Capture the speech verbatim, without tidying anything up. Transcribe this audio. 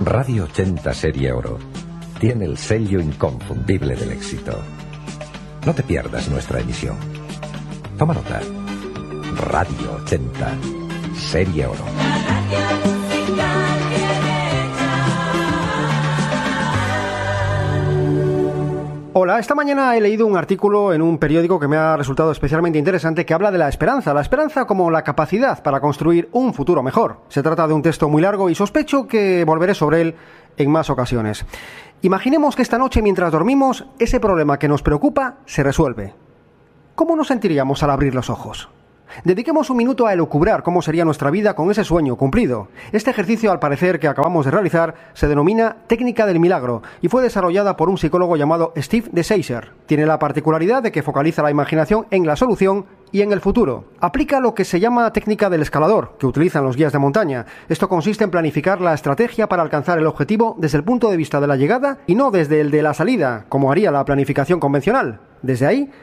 Radio ochenta Serie Oro tiene el sello inconfundible del éxito. No te pierdas nuestra emisión. Toma nota. Radio ochenta Serie Oro. Hola, esta mañana he leído un artículo en un periódico que me ha resultado especialmente interesante que habla de la esperanza, la esperanza como la capacidad para construir un futuro mejor. Se trata de un texto muy largo y sospecho que volveré sobre él en más ocasiones. Imaginemos que esta noche mientras dormimos, ese problema que nos preocupa se resuelve. ¿Cómo nos sentiríamos al abrir los ojos? Dediquemos un minuto a elucubrar cómo sería nuestra vida con ese sueño cumplido. Este ejercicio, al parecer, que acabamos de realizar, se denomina técnica del milagro y fue desarrollada por un psicólogo llamado Steve DeSacer. Tiene la particularidad de que focaliza la imaginación en la solución y en el futuro. Aplica lo que se llama técnica del escalador, que utilizan los guías de montaña. Esto consiste en planificar la estrategia para alcanzar el objetivo desde el punto de vista de la llegada y no desde el de la salida, como haría la planificación convencional. Desde ahí,